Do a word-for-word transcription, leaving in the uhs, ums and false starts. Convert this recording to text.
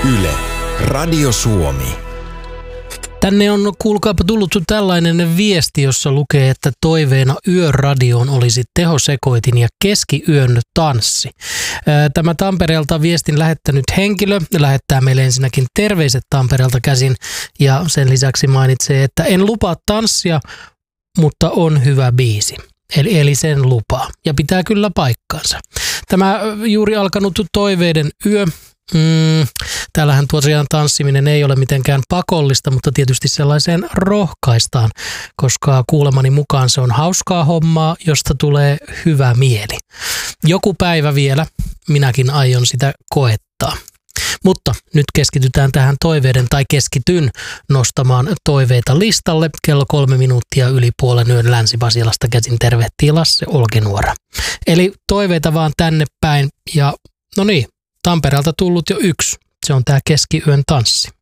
Yle, Radio Suomi. Tänne on kuulkaapa tullut tällainen viesti, jossa lukee, että toiveena yöradioon olisi tehosekoitin ja keskiyön tanssi. Tämä Tampereelta viestin lähettänyt henkilö lähettää meille ensinnäkin terveiset Tampereelta käsin ja sen lisäksi mainitsee, että en lupaa tanssia, mutta on hyvä biisi. Eli, eli sen lupaa ja pitää kyllä paikkaansa. Tämä juuri alkanut toiveiden yö. Mm, täällähän tosiaan tanssiminen ei ole mitenkään pakollista, mutta tietysti sellaiseen rohkaistaan, koska kuulemani mukaan se on hauskaa hommaa, josta tulee hyvä mieli. Joku päivä vielä minäkin aion sitä koettaa. Mutta nyt keskitytään tähän toiveiden tai keskityn nostamaan toiveita listalle. Kello kolme minuuttia yli puolen yön Länsi-Pasilasta käsin tervehtii Lasse Olkinuora. Eli toiveita vaan tänne päin ja no niin. Tampereelta tullut jo yksi. Se on tää keskiyön tanssi.